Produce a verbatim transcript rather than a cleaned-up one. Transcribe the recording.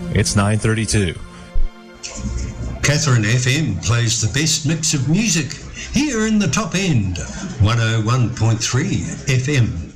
It's nine thirty-two. Catherine F M plays the best mix of music here in the top end, one oh one point three F M.